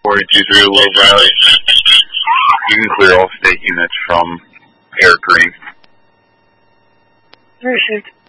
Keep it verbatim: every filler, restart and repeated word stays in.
forty-two three, Low Valley. You can clear all state units from Air Green. Appreciate it.